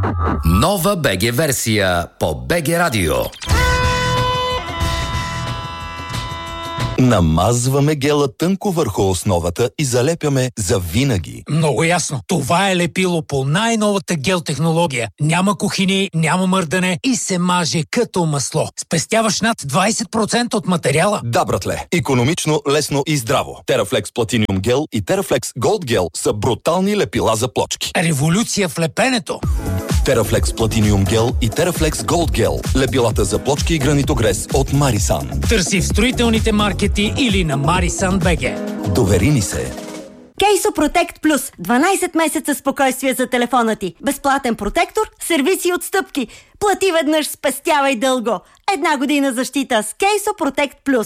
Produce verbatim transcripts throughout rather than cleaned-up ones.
Нова БГ версия по БГ Радио. Намазваме гела тънко върху основата и залепяме завинаги. Много ясно. Това е лепило по най-новата гел технология. Няма кухини, няма мърдане и се маже като масло. Спестяваш над двайсет процента от материала. Да, братле. Икономично, лесно и здраво. Терафлекс Platinum Gel и Терафлекс Gold Gel са брутални лепила за плочки. Революция в лепенето. Терафлекс Platinum Gel и Терафлекс Gold Gel. Лепилата за плочки и гранитогрес от Марисан. Търси в строителните маркети или на Марисан БГ. Довери ни се. Кейсо Протект Плюс. дванайсет месеца спокойствие за телефона ти. Безплатен протектор, сервиси и отстъпки. Плати веднъж, спестявай дълго. Една година защита с Кейсо Протект Плюс.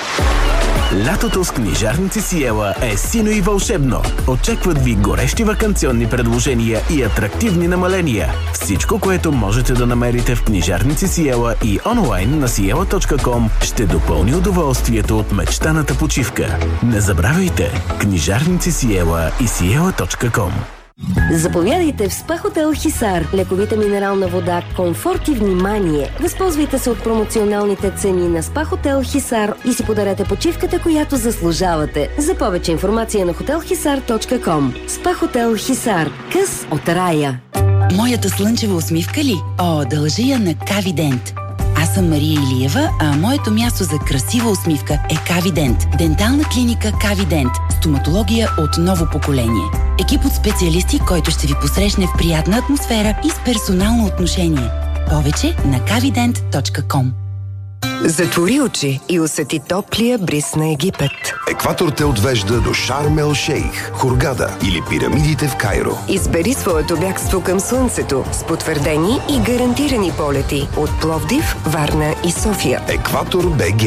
Лятото с книжарници Сиела е сино и вълшебно. Очакват ви горещи ваканционни предложения и атрактивни намаления. Всичко, което можете да намерите в книжарници Сиела и онлайн на сиела точка ком, ще допълни удоволствието от мечтаната почивка. Не забравяйте! Книжарници Сиела и сиела точка ком. Заповядайте в СПА Хотел Хисар. Лековита минерална вода, комфорт и внимание. Възползвайте се от промоционалните цени на СПА Хотел Хисар и си подарете почивката, която заслужавате. За повече информация на хотел хисар точка ком. СПА Хотел Хисар. Къс от рая. Моята слънчева усмивка ли? О, дължа я на Кавидент. Аз съм Мария Илиева, а моето място за красива усмивка е Кавидент. Дентална клиника Кавидент. Стоматология от ново поколение. Екип от специалисти, който ще ви посрещне в приятна атмосфера и с персонално отношение. Повече на кавидент точка ком. Затвори очи и усети топлия бриз на Египет. Екватор те отвежда до Шарм ел Шейх, Хургада или пирамидите в Кайро. Избери своето бягство към слънцето с потвърдени и гарантирани полети от Пловдив, Варна и София. Екватор БГ.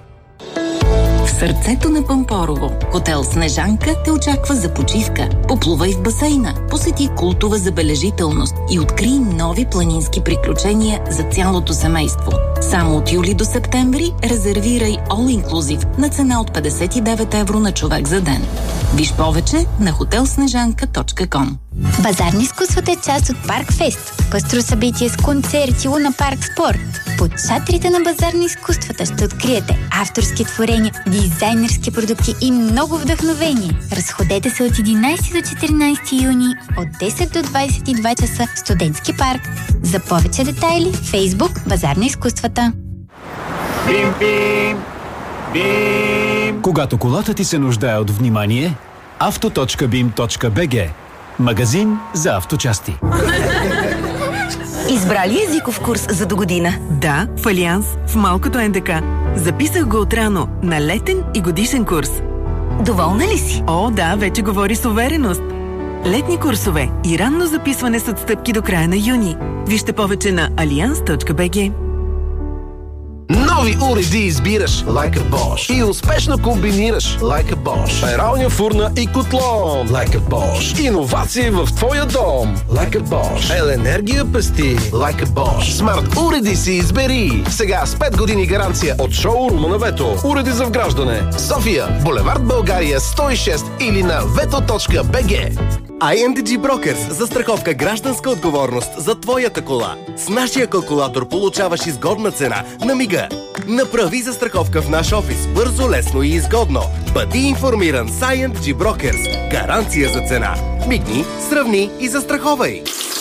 В сърцето на Пампорово, хотел Снежанка те очаква за почивка. Поплувай в басейна, посети култова забележителност и открий нови планински приключения за цялото семейство. Само от юли до септември резервирай All Inclusive на цена от петдесет и девет евро на човек за ден. Виж повече на хотел снежанка точка ком. Базар на изкуствата е част от Парк Фест. Пъстро събитие с концерти, Луна Парк Спорт. Под шатрите на Базар на изкуствата ще откриете авторски творения, дизайнерски продукти и много вдъхновение. Разходете се от единайсети до четиринайсети юни от десет до двайсет и два часа в Студентски парк. За повече детайли Facebook Базар на изкуствата. Бим, бим, бим. Когато колата ти се нуждае от внимание, авто точка бим точка бг. Магазин за авточасти. Избрали езиков курс за до година? Да, в Алианс, в малкото Ен Де Ка. Записах го отрано на летен и годишен курс. Доволна ли си? О, да, вече говори с увереност. Летни курсове и ранно записване с отстъпки до края на юни. Вижте повече на алианс точка бг. Нови уреди избираш Like a Bosch и успешно комбинираш Like a Bosch. Пералня, фурна и котлон Like a Bosch. Иновации в твоя дом Like a Bosch. Ел енергия пести Like a Bosch. Смарт уреди си избери сега с пет години гаранция от шоурума на Вето. Уреди за вграждане. София, булевард България сто и шест или на вето точка бг. ай ен ди джи Brokers. Застраховка гражданска отговорност за твоята кола. С нашия калкулатор получаваш изгодна цена на мига. Направи застраховка в наш офис. Бързо, лесно и изгодно. Бъди информиран с ай ен ди джи Brokers. Гаранция за цена. Мигни, сравни и застраховай.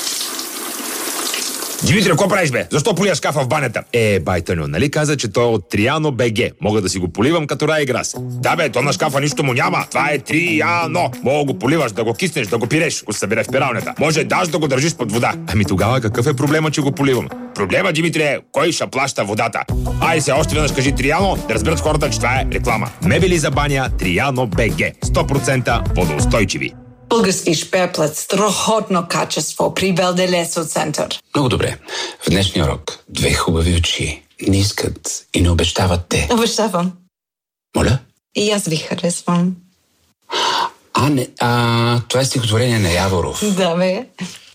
Димитри, какво правиш, бе? Защо полия шкафа в банята? Е, байтаню, нали каза, че той е от Триано БГ. Мога да си го поливам като рай и грас. Да, бе, то на шкафа нищо му няма. Това е Триано. Мога го поливаш, да го киснеш, да го пиреш, ако се събере в пиралнята. Може даже да го държиш под вода. Ами тогава какъв е проблема, че го поливам? Проблема, Димитри, е кой ще плаща водата. Ай се, още веднъж кажи Триано, да разберат хората, че това е реклама. Мебели за баня Триано БГ. сто процента водоустойчиви. Български шпеплет, страхотно качество при Белделесо център. Много добре. В днешния урок две хубави очи не искат и не обещават те. Обещавам. Моля? И аз ви харесвам. А, не, а, това е стихотворение на Яворов. Да, бе.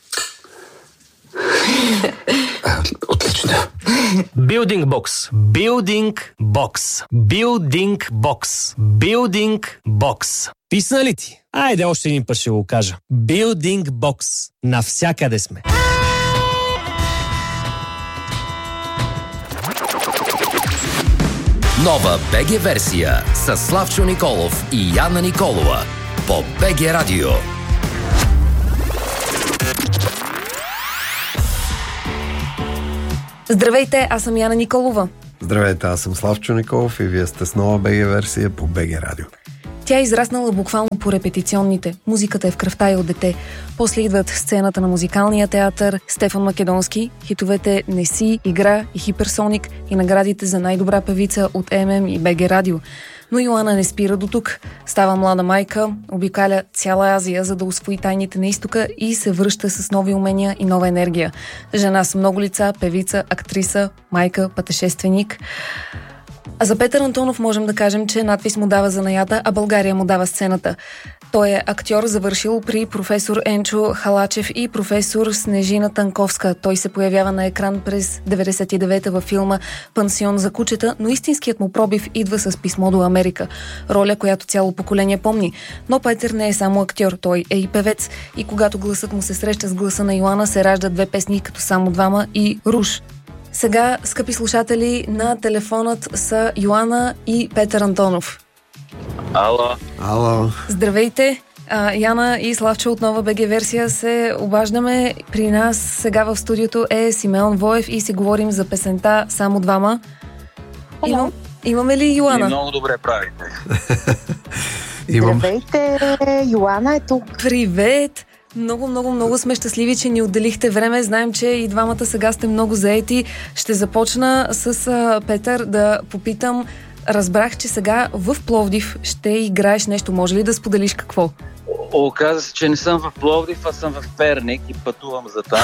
А, отлично. Building Box. Building Box. Building Box. Building Box. Писна ли ти? Айде още един път ще го кажа. Building Box. Навсякъде сме. Нова БГ версия с Славчо Николов и Яна Николова по БГ Радио. Здравейте, аз съм Яна Николова. Здравейте, аз съм Славчо Николов и вие сте с нова БГ версия по БГ Радио. Тя е израснала буквално по репетиционните. Музиката е в кръвта и от дете. После идват сцената на музикалния театър, Стефан Македонски, хитовете "Не си", "Игра" и "Хиперсоник" и наградите за най-добра певица от Ем Ем и БГ Радио. Но Йоана не спира до тук. Става млада майка, обикаля цяла Азия, за да усвои тайните на изтока и се връща с нови умения и нова енергия. Жена с много лица, певица, актриса, майка, пътешественик. А за Петър Антонов можем да кажем, че надвис му дава занаята, а България му дава сцената. Той е актьор, завършил при професор Енчо Халачев и професор Снежина Танковска. Той се появява на екран през деветдесет и девета във филма "Пансион за кучета", но истинският му пробив идва с "Писмо до Америка", роля, която цяло поколение помни. Но Петър не е само актьор, той е и певец. И когато гласът му се среща с гласа на Йоана, се раждат две песни като "Само двама" и "Руш". Сега, скъпи слушатели, на телефонът са Йоана и Петър Антонов. Ало. Ало. Здравейте! А, Яна и Славчо от нова БГ версия се обаждаме. При нас сега в студиото е Симеон Воев и си говорим за песента "Само двама". Имам, имаме ли Йоана? И много добре правите. Здравейте! Йоана е тук. Привет! Много, много, много сме щастливи, че ни отделихте време. Знаем, че и двамата сега сте много заети. Ще започна с а, Петър да попитам. Разбрах, че сега в Пловдив ще играеш нещо. Може ли да споделиш какво? Оказа се, че не съм в Пловдив, а съм в Перник и пътувам за там.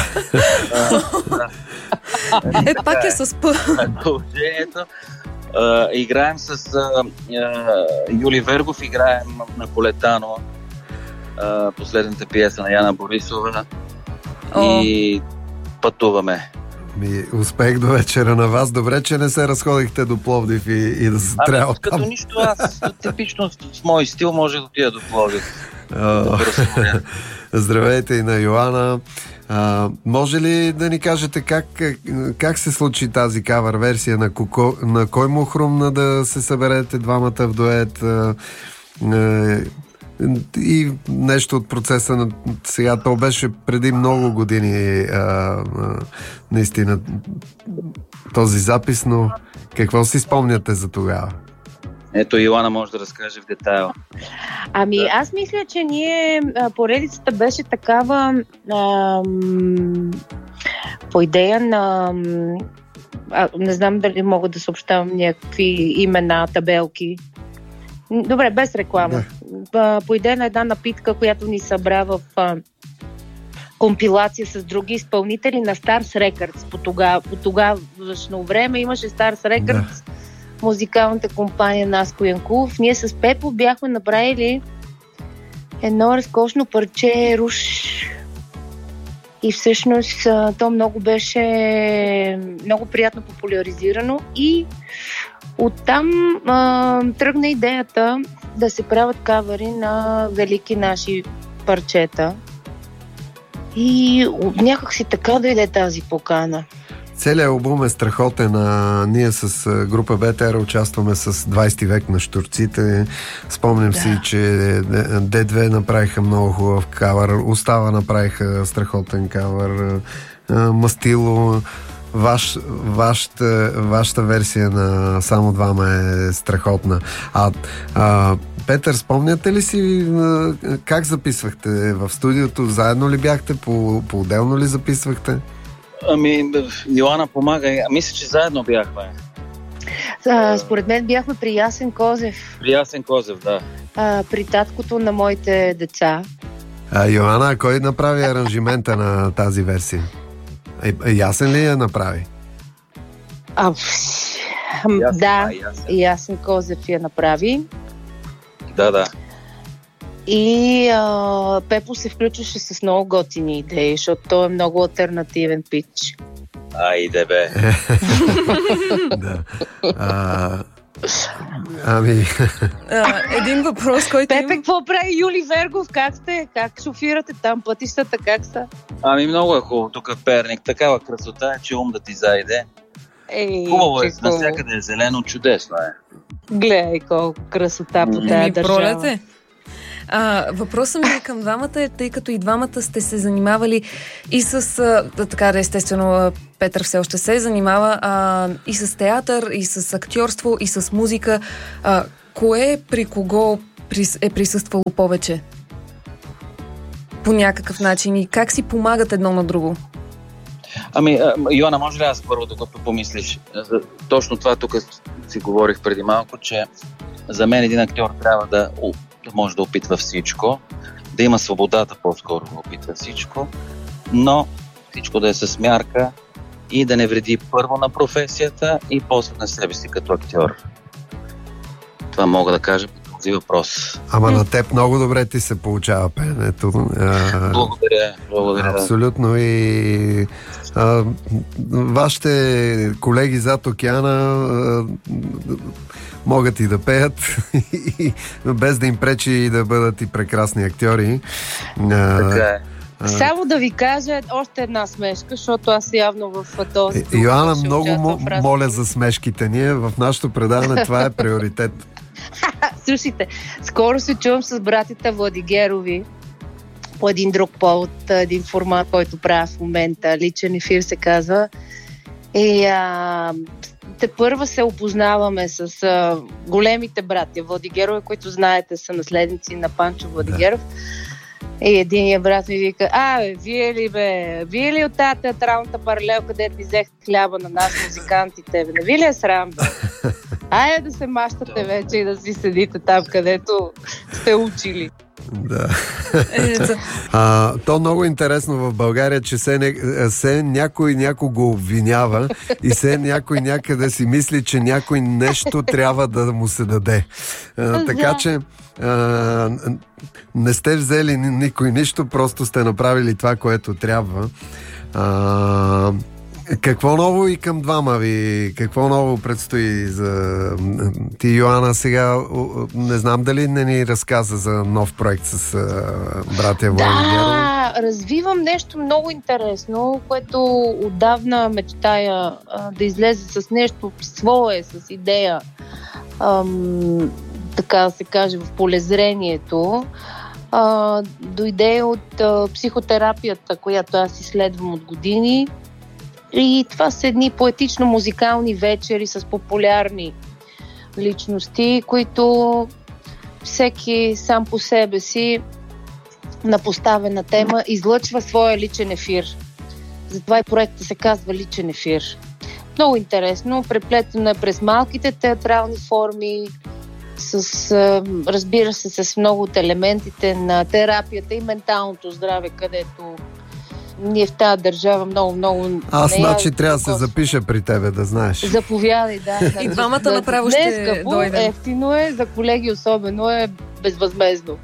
Е, пак е с П. Положението. Играем с Юли Вергов, играем Наполетано, последната пиеса на Яна Борисова. О. И пътуваме. Ми, успех до вечера на вас. Добре, че не се разходихте до Пловдив и, и да се трябва там. Като нищо, аз типично в мой стил може да отида до Пловдив. Здравейте и на Йоана. А, може ли да ни кажете как, как се случи тази кавър версия на, Коко, на кой му хрумна да се съберете двамата в дует? А, а, и нещо от процеса на сега, то беше преди много години а, а, наистина този запис, но какво си спомняте за тогава? Ето, Йоана може да разкаже в детайл. Ами, аз мисля, че ние поредицата беше такава ам, по идея на а, не знам дали мога да съобщавам някакви имена, табелки. Добре, без реклама. Да. По идея на една напитка, която ни събра в а, компилация с други изпълнители на Stars Records. По, тога, по тогавашно време имаше Stars Records, да. Музикалната компания Наско Янкулов. Ние с Пепо бяхме направили едно разкошно парче "Руш". И всъщност то много беше много приятно популяризирано и оттам а, тръгна идеята да се правят кавъри на велики наши парчета. И някак си така дойде тази покана. Целият албум е страхотен. А, ние с група БТР участваме с двайсети век на щурците. Спомням да. си, че Д две направиха много хубав кавър. Остава направиха страхотен кавър. Мастило. Ваш, вашата, вашата версия на "Само двама" е страхотна. А, а Петър, спомняте ли си как записвахте в студиото? Заедно ли бяхте? По, по-отделно ли записвахте? Ами, Йоана помага. Мисля, че заедно бяхме. А, според мен бяхме при Ясен Козев. При Ясен Козев, да. А, при таткото на моите деца. А, Йоана, кой направи аранжимента на тази версия? Е, Ясен ли я направи? А, ясен, да, ясен. Ясен Козев я направи. Да, да. И а, Пепо се включваше с много готини идеи, защото той е много алтернативен пич. Айде бе. Да. А, ами... а, един въпрос, който... Пепе, какво прави Юли Вергов? Как сте? Как шофирате там? Пътищата как са? Ами много е хубаво тук в Перник. Такава красота е, че ум да ти зайде. Ей, Хубаво е, че хубаво. навсякъде е зелено, чудесно е. Гледай колко красота по Еми, тази държава. пролет е. А, въпросът ми към двамата е, тъй като и двамата сте се занимавали и с, а, така да естествено Петър все още се занимава а, и с театър, и с актьорство, и с музика. А, кое при кого прис, е присъствало повече? По някакъв начин и как си помагат едно на друго? Ами, Йоанна, може ли аз първо да го помислиш? Точно това тук си говорих преди малко, че за мен един актьор трябва да, да може да опитва всичко, да има свободата по-скоро да опитва всичко, но всичко да е с мярка и да не вреди първо на професията и после на себе си като актьор. Това мога да кажа по този въпрос. Ама на теб много добре ти се получава пеенето. Благодаря, благодаря. Абсолютно и а, вашите колеги зад океана а, могат и да пеят без да им пречи и да бъдат и прекрасни актьори. А, така е. Само да ви кажа още една смешка, защото аз явно в този... Йоанна, много м- моля за смешките. Ние в нашото предаване това е приоритет. Слушайте, скоро се чувам с братята Владигерови по един друг повод, един формат, който правя в момента. Личен ефир се казва. И а, те първа се опознаваме с а, големите братя Владигерови, които знаете са наследници на Панчо Владигеров. Да. И единият брат ми вика: а, бе, вие ли бе, вие ли от тази театралната паралел, където ни взехте хляба на нас, музикантите, бе? Не ви ли е срам, бе? Айде да се мащате вече и да си седите там, където сте учили. Да. а, то много интересно в България, че се, не, се някой някой го обвинява и се някой някъде си мисли, че някой нещо трябва да му се даде. А, така че а, не сте взели никой нищо, просто сте направили това, което трябва. А, какво ново и към двама ви? Какво ново предстои за ти, Йоанна, сега? Не знам дали не ни разказа за нов проект с братя Владигеров. Да, развивам нещо много интересно, което отдавна мечтая а, да излезе с нещо свое, с идея, ам, така да се каже, в полезрението. А, дойде от а, психотерапията, която аз изследвам от години. И това са едни поетично-музикални вечери с популярни личности, които всеки сам по себе си на поставена тема излъчва своя личен ефир. Затова и проектът се казва Личен ефир. Много интересно, преплетено е през малките театрални форми, с, разбира се, с много от елементите на терапията и менталното здраве, където ние в тази държава много-много... Аз, значи, трябва да се запиша при тебе, да знаеш. Заповядай, да. И двамата направо ще дойдем. Ефтино е, за колеги особено е безвъзмездно.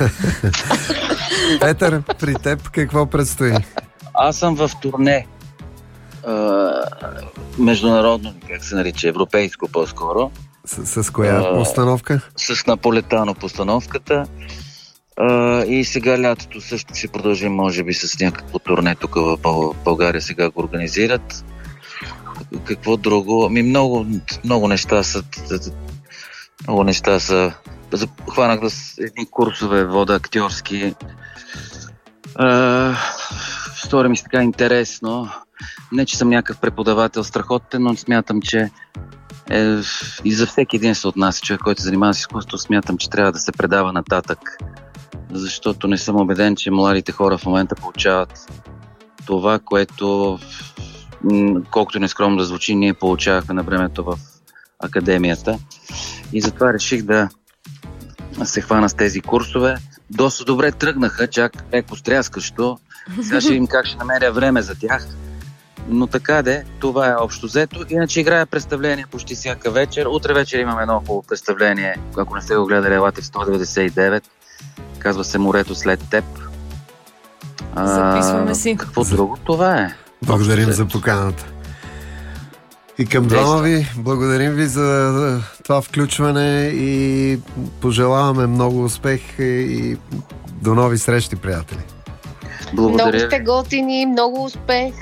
Петър, при теб какво предстои? Аз съм в турне. А, международно, как се нарича, европейско по-скоро. С, с коя а, постановка? С Наполетано постановката. Uh, и сега лятото също ще продължим, може би, с някакво турне тук в България сега го организират. Какво друго? Ами много, много неща са... Много неща са... Хванах да с едни курсове вода актьорски. Uh, стори ми се така интересно. Не, че съм някакъв преподавател страхотен, но смятам, че е, и за всеки един се отнася човек, който се занимава с изкуство, смятам, че трябва да се предава нататък. Защото не съм убеден, че младите хора в момента получават това, което, колкото нескромно да звучи, ние получавахме на времето в академията. И затова реших да се хвана с тези курсове. Доста добре тръгнаха, чак леко стряскащо. Сега ще видим как ще намеря време за тях. Но така де, това е общо взето. Иначе играя представление почти всяка вечер. Утре вечер имаме едно хубаво представление. Ако не сте го гледали, елате в сто деветдесет и девет. Казва се Морето след теб. Записваме си. Какво друго? Това е. Благодарим за поканата. И към двама ви, благодарим ви за това включване и пожелаваме много успех и до нови срещи, приятели. Благодаря. Много сте готини, много успех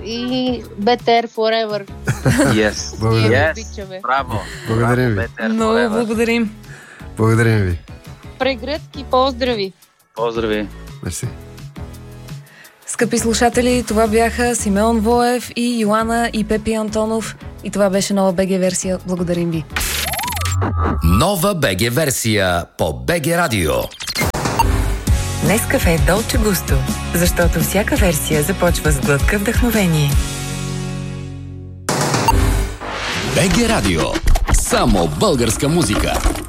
и Better Forever. Yes. Благодаря. Yes. Браво. Благодарим ви. Много благодарим. Благодарим ви. Прегръдки, поздрави. Поздрави. Мерси. Скъпи слушатели, това бяха Симеон Воев и Йоана и Пепи Антонов. И това беше нова БГ версия. Благодарим ви. Нова БГ версия по БГ Радио. Нескафе Долче Густо, защото всяка версия започва с глътка вдъхновение. БГ Радио. Само българска музика.